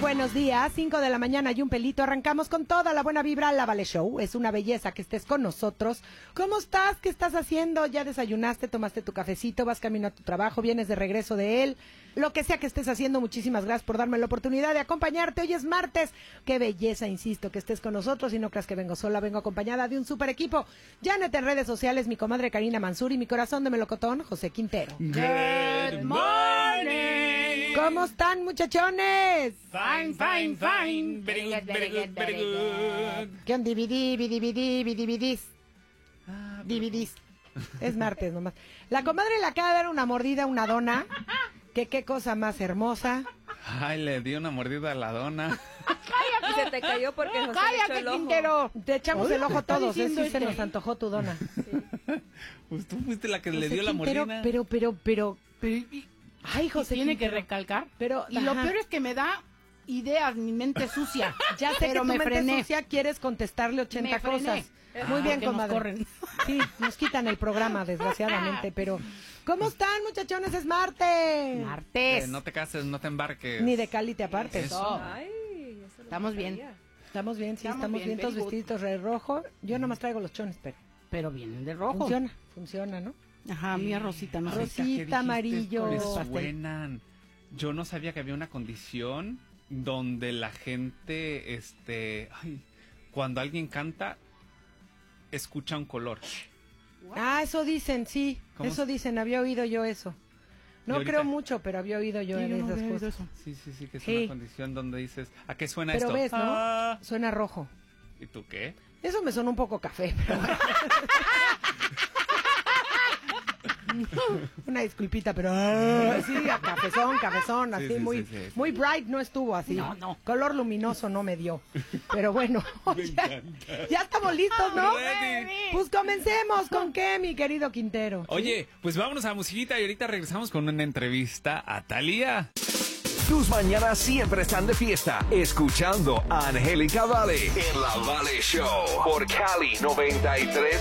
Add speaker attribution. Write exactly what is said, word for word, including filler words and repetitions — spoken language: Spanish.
Speaker 1: buenos días, cinco de la mañana y un pelito. Arrancamos con toda la buena vibra. La Vale Show, es una belleza que estés con nosotros. ¿Cómo estás? ¿Qué estás haciendo? ¿Ya desayunaste? ¿Tomaste tu cafecito? ¿Vas camino a tu trabajo? ¿Vienes de regreso de él? Lo que sea que estés haciendo, muchísimas gracias por darme la oportunidad de acompañarte. Hoy es martes. Qué belleza, insisto, que estés con nosotros. Y no creas que vengo sola, vengo acompañada de un super equipo. Janet en redes sociales, mi comadre Karina Mansur y mi corazón de melocotón, José Quintero.
Speaker 2: Good morning.
Speaker 1: ¿Cómo están, muchachones?
Speaker 2: Fine, fine, fine. Very good, very good, very good.
Speaker 1: ¿Qué on dividí, dividí, dividís? Dividís. Es martes nomás. La comadre le acaba de dar una mordida a una dona. Que qué cosa más hermosa.
Speaker 2: Ay, le di una mordida a la dona.
Speaker 3: Y se te cayó porque nos
Speaker 1: ¡Cállate,
Speaker 3: echó el
Speaker 1: Quintero!
Speaker 3: ojo.
Speaker 1: Te echamos
Speaker 3: Oye,
Speaker 1: el ojo
Speaker 3: ¿qué está
Speaker 1: todos, ¿eh? Sí
Speaker 3: diciendo
Speaker 1: se
Speaker 3: este?
Speaker 1: nos antojó tu dona.
Speaker 2: Pues tú fuiste la que le
Speaker 1: José
Speaker 2: dio la
Speaker 1: Quintero,
Speaker 2: mordida.
Speaker 1: Pero, pero, pero...
Speaker 4: Pero, y,
Speaker 1: Ay, José
Speaker 4: y tiene
Speaker 1: Quintero.
Speaker 4: que recalcar.
Speaker 1: Pero,
Speaker 4: y lo
Speaker 1: ajá.
Speaker 4: peor es que me da ideas, mi mente sucia.
Speaker 1: Ya sé
Speaker 4: pero
Speaker 1: que tu
Speaker 4: me
Speaker 1: mente
Speaker 4: frené.
Speaker 1: sucia quieres contestarle ochenta
Speaker 4: Me frené.
Speaker 1: cosas.
Speaker 4: Ah,
Speaker 1: Muy bien,
Speaker 4: porque nos
Speaker 1: comadre.
Speaker 4: corren.
Speaker 1: Sí, nos quitan el programa, desgraciadamente, pero... ¿Cómo están, muchachones? Es martes.
Speaker 4: Martes.
Speaker 2: Eh, no te cases, no te embarques.
Speaker 1: Ni de Cali te apartes.
Speaker 4: Eso.
Speaker 3: Ay, eso no
Speaker 4: Estamos
Speaker 3: lo
Speaker 4: bien.
Speaker 3: sabía.
Speaker 1: Estamos bien, sí,
Speaker 4: Estamos
Speaker 1: estamos
Speaker 4: bien,
Speaker 1: bien, todos
Speaker 4: very good.
Speaker 1: vestiditos de rojo. Yo nomás traigo los chones, pero
Speaker 4: Pero vienen de rojo.
Speaker 1: funciona, funciona, ¿no?
Speaker 4: Ajá, mía Rosita, no
Speaker 1: Rosita.
Speaker 4: sé.
Speaker 2: ¿Qué dijiste?
Speaker 1: amarillo.
Speaker 2: Les
Speaker 1: Pastel.
Speaker 2: suenan. Yo no sabía que había una condición donde la gente, este, ay, cuando alguien canta, escucha un color.
Speaker 1: Ah, eso dicen, sí,
Speaker 2: ¿Cómo?
Speaker 1: eso dicen, había oído yo eso. No
Speaker 2: ¿Y ahorita?
Speaker 1: creo mucho, pero había oído yo
Speaker 4: Sí,
Speaker 1: de
Speaker 4: yo no
Speaker 1: esas
Speaker 4: había oído
Speaker 1: cosas.
Speaker 4: eso.
Speaker 2: Sí, sí, sí, que es
Speaker 1: Sí.
Speaker 2: una condición donde dices, ¿a qué suena
Speaker 1: Pero
Speaker 2: esto?
Speaker 1: ves, ¿no?
Speaker 2: Ah.
Speaker 1: Suena rojo.
Speaker 2: ¿Y tú qué?
Speaker 1: Eso me sonó un poco café, pero bueno. Una disculpita, pero ah, sí, a cafezón, cafezón, así
Speaker 2: Sí, sí,
Speaker 1: muy,
Speaker 2: sí, sí, sí.
Speaker 1: muy bright no estuvo así.
Speaker 4: No, no.
Speaker 1: Color luminoso no me dio. Pero bueno,
Speaker 2: Me
Speaker 1: ya,
Speaker 2: encanta.
Speaker 1: ya estamos listos, ¿no?
Speaker 2: Ready.
Speaker 1: Pues comencemos. ¿Con qué, mi querido Quintero?
Speaker 2: Oye, pues vámonos a musiquita y ahorita regresamos con una entrevista a Thalía.
Speaker 5: Tus mañanas siempre están de fiesta, escuchando a Angélica Vale en La Vale Show por Cali noventa y tres